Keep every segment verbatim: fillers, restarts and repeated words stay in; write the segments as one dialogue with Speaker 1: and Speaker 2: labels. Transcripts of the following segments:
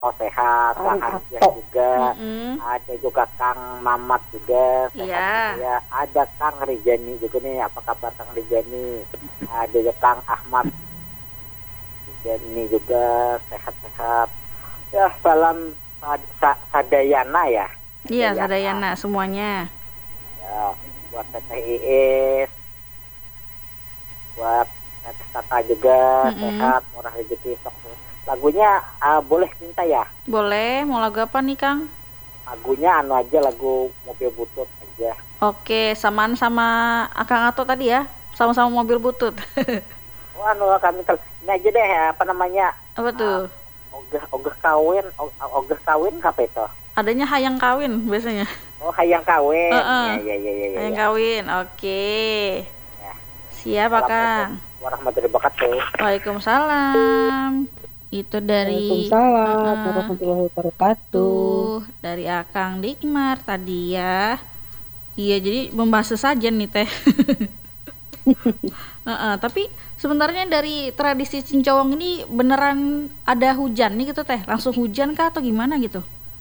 Speaker 1: Oh sehat,
Speaker 2: Kang
Speaker 1: Raharja
Speaker 2: Ato.
Speaker 1: juga,
Speaker 3: Mm-mm.
Speaker 1: ada juga Kang Mamat juga sehat
Speaker 3: Iya.
Speaker 1: juga ya. Ada Kang Rijani juga nih, apa kabar Kang Rijani? Ada juga Kang Ahmad Rijani juga sehat-sehat. Ya salam sad- sa- sadayana ya.
Speaker 3: Iya,
Speaker 1: Sadayana.
Speaker 3: Sadayana semuanya.
Speaker 1: Ya, buat Teteh Iis, buat Teteh Tata juga
Speaker 3: Mm-mm.
Speaker 1: sehat, murah rezeki sok. Lagunya ah, boleh minta ya?
Speaker 3: Boleh, mau lagu apa nih, Kang?
Speaker 1: Lagunya anu aja, lagu Mobil Butut aja.
Speaker 3: Oke, samaan sama Akang Ato tadi ya. Sama-sama mobil butut.
Speaker 1: Oh anu kami kel- ini aja deh apa namanya?
Speaker 3: Apa tuh?
Speaker 1: Ogah ogah kawin, og- ogah kawin apa itu?
Speaker 3: Adanya hayang kawin biasanya.
Speaker 1: Oh hayang kawin.
Speaker 3: Heeh.
Speaker 1: Ya ya ya ya ya.
Speaker 3: Hayang
Speaker 1: ya.
Speaker 3: kawin. Oke.
Speaker 1: Ya.
Speaker 3: Siap, Kang.
Speaker 1: Assalamualaikum warahmatullahi wabarakatuh.
Speaker 3: Waalaikumsalam. Itu dari
Speaker 2: Waalaikumsalam
Speaker 3: Heeh.
Speaker 2: warahmatullahi wabarakatuh.
Speaker 3: Tuh, dari Akang Dikmar tadi ya. Iya, jadi membahas sesajen nih Teh. Heeh, tapi sebenarnya dari tradisi Cincowong ini beneran ada hujan nih gitu Teh? Langsung hujan kah atau gimana gitu?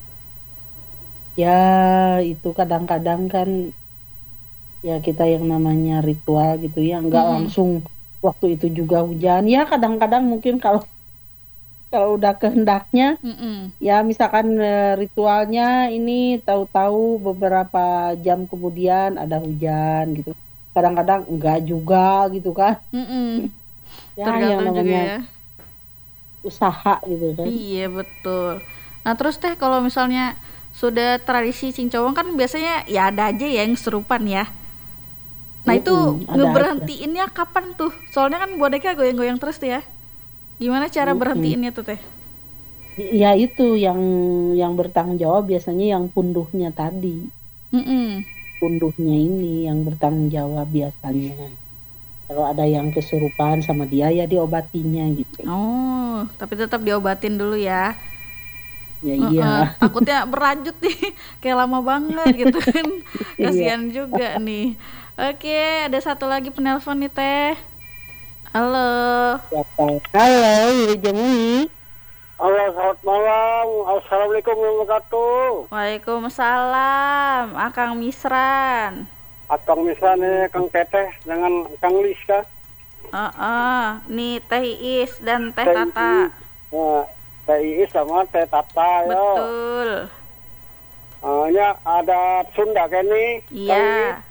Speaker 2: Ya, itu kadang-kadang kan ya kita yang namanya ritual gitu ya, nggak
Speaker 3: Mm-mm.
Speaker 2: langsung waktu itu juga hujan. Ya, kadang-kadang mungkin kalau kalau udah kehendaknya
Speaker 3: Mm-mm.
Speaker 2: ya misalkan eh, ritualnya ini tahu-tahu beberapa jam kemudian ada hujan gitu. Kadang-kadang enggak juga gitu kan.
Speaker 3: Mm-mm.
Speaker 2: Ya, yang
Speaker 3: Tergantung juga
Speaker 2: namanya
Speaker 3: ya.
Speaker 2: usaha gitu kan.
Speaker 3: Iya, betul. Nah, terus Teh kalau misalnya sudah tradisi Cincowong kan biasanya ya ada aja ya yang serupan ya. Nah, itu
Speaker 2: Mm-mm, ada aja.
Speaker 3: ngeberhentiinnya kapan tuh? Soalnya kan boneka goyang-goyang terus tuh ya. Gimana cara
Speaker 2: Mm-mm.
Speaker 3: berhentiinnya tuh Teh?
Speaker 2: Ya itu yang yang bertanggung jawab biasanya yang punduhnya tadi.
Speaker 3: Mm-mm.
Speaker 2: Punduhnya ini yang bertanggung jawab biasanya. Kalau ada yang kesurupan sama dia ya diobatinya gitu.
Speaker 3: Oh, tapi tetap diobatin dulu ya.
Speaker 2: Ya
Speaker 3: Heeh,
Speaker 2: iya.
Speaker 3: takutnya berlanjut nih, kayak lama banget gitu kan.
Speaker 2: Iya.
Speaker 3: Kasihan juga nih. Oke, ada satu lagi penelpon nih Teh. Halo.
Speaker 2: Siapa? Halo, Wilujeng.
Speaker 1: Halo, selamat malam. Assalamualaikum warahmatullahi wabarakatuh.
Speaker 3: Waalaikumsalam, Akang Misran.
Speaker 1: Akang misalnya Kang Teteh dengan Kang Liska.
Speaker 3: Heeh, nih Teh Iis dan Teh
Speaker 1: Teh
Speaker 3: Tata.
Speaker 1: Nah, Teh Iis sama Teh Tata ya.
Speaker 3: Betul.
Speaker 1: Uh, nya ada Sunda kan nih?
Speaker 3: Iya.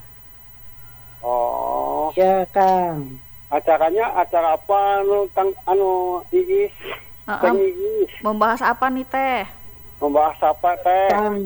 Speaker 1: Oh,
Speaker 2: Ya, Kang.
Speaker 1: acaranya acara apa anu Kang anu Iis? Kang
Speaker 3: Heeh,
Speaker 1: Iis
Speaker 3: membahas apa nih Teh?
Speaker 1: membahas apa Teh?
Speaker 2: Kang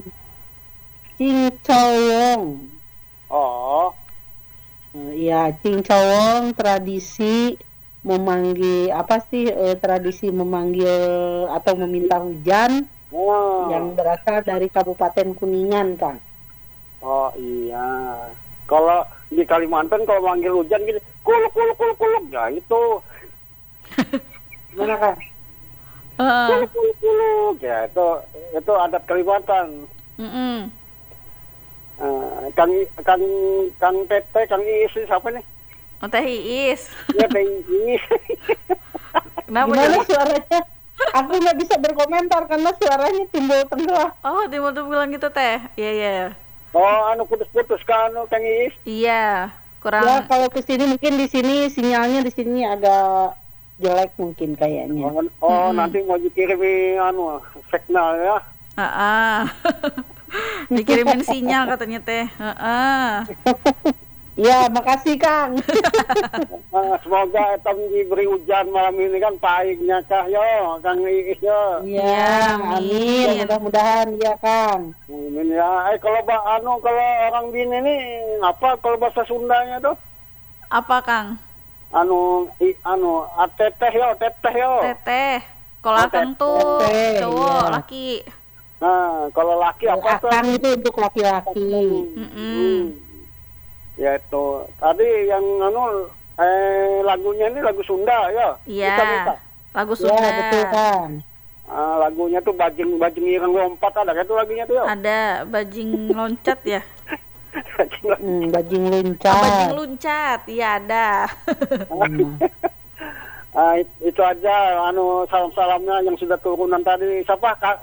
Speaker 2: Cincowong.
Speaker 1: Oh,
Speaker 2: Ya, Cincowong tradisi memanggil apa sih eh, tradisi memanggil atau meminta hujan
Speaker 1: oh,
Speaker 2: yang berasal dari Kabupaten Kuningan, Kang.
Speaker 1: oh iya. Kalau di Kalimantan kalau manggil hujan gitu, kuluk kuluk kuluk kuluk ya itu.
Speaker 2: Gimana, Kang?
Speaker 3: Heeh.
Speaker 1: Kuluk kuluk kuluk ya itu itu adat Kalimantan.
Speaker 3: Mm-mm.
Speaker 1: Uh, Kang Kang Kang Teteh, Kang Iis ini siapa nih?
Speaker 3: Oh, Teh Iis.
Speaker 1: Ya Teh Iis.
Speaker 3: Kenapa
Speaker 2: Gimana
Speaker 3: ya?
Speaker 2: suaranya? Aku nggak bisa berkomentar karena suaranya timbul tenggelam.
Speaker 3: Oh, timbul tuh bilang gitu Teh. Iya, iya.
Speaker 1: Oh, anu putus-putus kan anu Kang Iis.
Speaker 3: Iya, kurang.
Speaker 2: Ya, kalau ke sini mungkin di sini sinyalnya di sini agak jelek mungkin kayaknya.
Speaker 1: Oh, oh
Speaker 3: Mm-mm.
Speaker 1: nanti mau dikirimi anu signal ya.
Speaker 3: Heeh. Dikirimin sinyal katanya Teh. Heeh.
Speaker 2: Ya, makasih, Kang.
Speaker 1: Uh, semoga etam diberi hujan malam ini kan paingnya kah yo Kang Iis yo.
Speaker 2: Iya,
Speaker 3: Ya,
Speaker 2: amin.
Speaker 3: amin.
Speaker 2: Mudah-mudahan ya, Kang.
Speaker 1: Amin ya. Eh kalau ba anu kalau orang Bini ini apa kalau bahasa Sundanya tuh?
Speaker 3: Apa Kang?
Speaker 1: Anu i, anu ah, teteh yo, teteh yo.
Speaker 3: Teteh. Kalau
Speaker 1: Oh,
Speaker 3: Akang tuh
Speaker 2: teteh,
Speaker 3: cowok,
Speaker 2: iya.
Speaker 3: laki.
Speaker 1: Nah, kalau laki apa tuh?
Speaker 2: Akang itu untuk laki-laki.
Speaker 3: Mm-mm.
Speaker 1: Ya itu. Tadi yang anu eh lagunya ini lagu Sunda ya.
Speaker 3: Iya.
Speaker 1: Bisa, bisa.
Speaker 3: Lagu
Speaker 2: Ya,
Speaker 3: Sunda.
Speaker 2: betul, Kang.
Speaker 1: Ah, lagunya tuh bajing bajing ireng lompat ada kan tuh lagunya tuh ya.
Speaker 3: Ada bajing loncat ya?
Speaker 1: Bajing lompat.
Speaker 2: Hmm, bajing
Speaker 3: Ah, bajing
Speaker 2: luncat.
Speaker 3: luncat. Iya ada.
Speaker 2: Hmm.
Speaker 4: Ah, it- itu aja anu salam-salamnya yang sudah turunan tadi siapa Kak